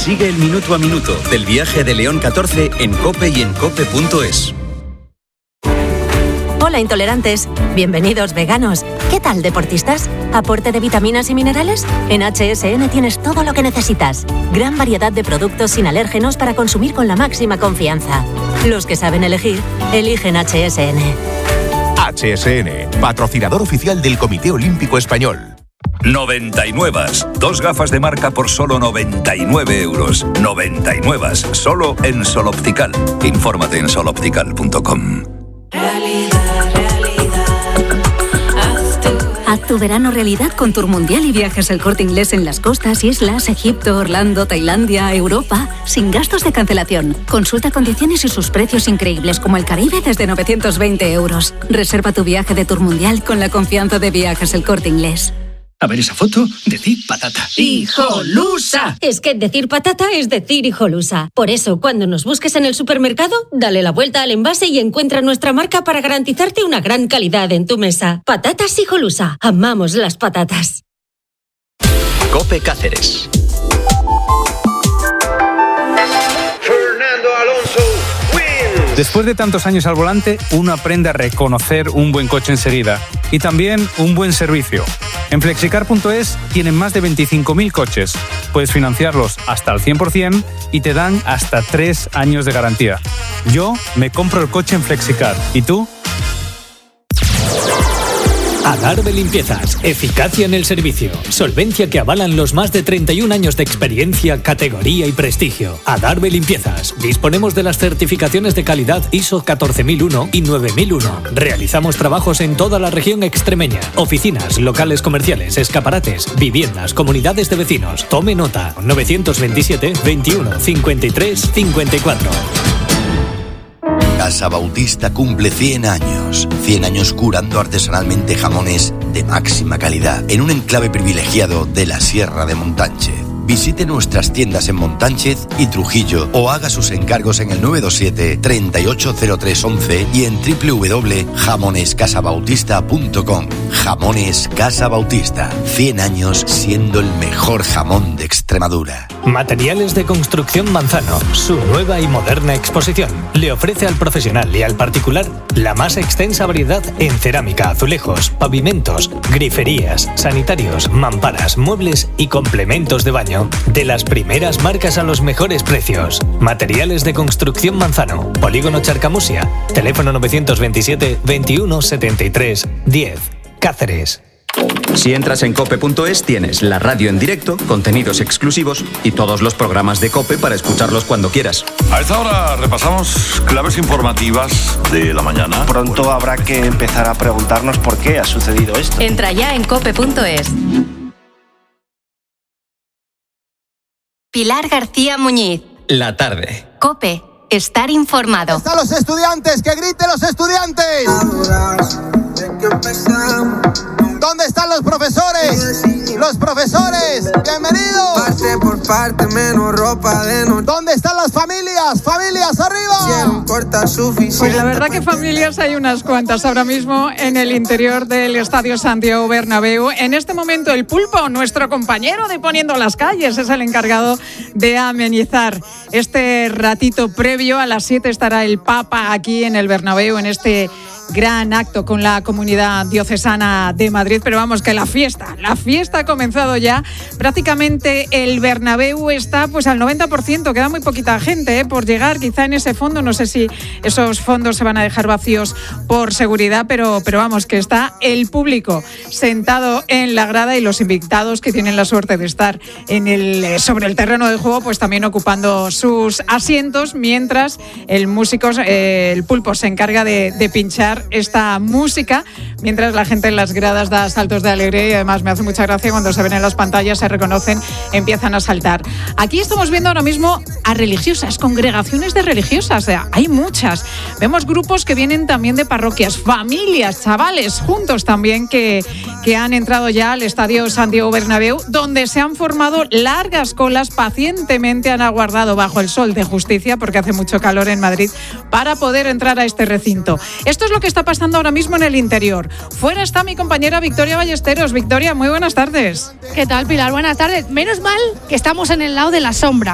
Sigue el minuto a minuto del viaje de León 14 en COPE y en cope.es. Hola intolerantes, bienvenidos veganos. ¿Qué tal deportistas? ¿Aporte de vitaminas y minerales? En HSN tienes todo lo que necesitas. Gran variedad de productos sin alérgenos para consumir con la máxima confianza. Los que saben elegir, eligen HSN. HSN, patrocinador oficial del Comité Olímpico Español. 99. 2 gafas de marca por solo 99 euros. 99. Solo en Sol Optical. Infórmate en soloptical.com. Haz tu verano realidad con Tour Mundial y Viajes El Corte Inglés en las costas, islas, Egipto, Orlando, Tailandia, Europa, sin gastos de cancelación. Consulta condiciones y sus precios increíbles como el Caribe desde 920 euros. Reserva tu viaje de Tour Mundial con la confianza de Viajes El Corte Inglés. A ver esa foto, decir patata. ¡Hijolusa! Es que decir patata es decir hijolusa. Por eso, cuando nos busques en el supermercado, dale la vuelta al envase y encuentra nuestra marca para garantizarte una gran calidad en tu mesa. Patatas Hijolusa. Amamos las patatas. COPE Cáceres. Fernando Alonso wins. Después de tantos años al volante, uno aprende a reconocer un buen coche enseguida y también un buen servicio. En Flexicar.es tienen más de 25.000 coches. Puedes financiarlos hasta el 100% y te dan hasta 3 años de garantía. Yo me compro el coche en Flexicar. ¿Y tú? Adarve Limpiezas, eficacia en el servicio, solvencia que avalan los más de 31 años de experiencia, categoría y prestigio. Adarve Limpiezas, disponemos de las certificaciones de calidad ISO 14001 y 9001. Realizamos trabajos en toda la región extremeña, oficinas, locales comerciales, escaparates, viviendas, comunidades de vecinos. Tome nota, 927 21 53 54. Casa Bautista cumple 100 años. 100 años curando artesanalmente jamones de máxima calidad en un enclave privilegiado de la Sierra de Montánchez. Visite nuestras tiendas en Montánchez y Trujillo o haga sus encargos en el 927 380311 y en www.jamonescasabautista.com. Jamones Casa Bautista. 100 años siendo el mejor jamón de Extremadura. Materiales de Construcción Manzano, su nueva y moderna exposición, le ofrece al profesional y al particular la más extensa variedad en cerámica, azulejos, pavimentos, griferías, sanitarios, mamparas, muebles y complementos de baño. De las primeras marcas a los mejores precios. Materiales de Construcción Manzano, Polígono Charcamusia, teléfono 927 21 73 10, Cáceres. Si entras en cope.es tienes la radio en directo, contenidos exclusivos y todos los programas de COPE para escucharlos cuando quieras. A esta hora repasamos claves informativas de la mañana. Pronto habrá que empezar a preguntarnos por qué ha sucedido esto. Entra ya en cope.es. Pilar García Muñiz. La tarde. COPE. Estar informado. ¿Dónde están los estudiantes? ¡Que griten los estudiantes! ¿Dónde están los profesores? ¡Los profesores! ¡Bienvenidos! Parte por parte, menos ropa de noche. ¿Dónde están las familias? ¡Familias, arriba! Pues la verdad que familias hay unas cuantas ahora mismo en el interior del Estadio Santiago Bernabéu. En este momento el Pulpo, nuestro compañero de Poniendo las Calles, es el encargado de amenizar este ratito previo. A las 7 estará el Papa aquí en el Bernabéu en este gran acto con la comunidad diocesana de Madrid, pero vamos que la fiesta ha comenzado ya. Prácticamente el Bernabéu está pues al 90%, queda muy poquita gente por llegar, quizá en ese fondo, no sé si esos fondos se van a dejar vacíos por seguridad, pero vamos que está el público sentado en la grada y los invitados que tienen la suerte de estar sobre el terreno del juego, pues también ocupando sus asientos, mientras el Pulpo se encarga de pinchar esta música, mientras la gente en las gradas da saltos de alegría y además me hace mucha gracia cuando se ven en las pantallas, se reconocen, empiezan a saltar. Aquí estamos viendo ahora mismo a religiosas, congregaciones de religiosas, hay muchas. Vemos grupos que vienen también de parroquias, familias, chavales juntos también que han entrado ya al Estadio Santiago Bernabéu, donde se han formado largas colas, pacientemente han aguardado bajo el sol de justicia, porque hace mucho calor en Madrid, para poder entrar a este recinto. Esto es lo que está pasando ahora mismo en el interior. Fuera está mi compañera Victoria Ballesteros. Victoria, muy buenas tardes. ¿Qué tal, Pilar? Buenas tardes. Menos mal que estamos en el lado de la sombra,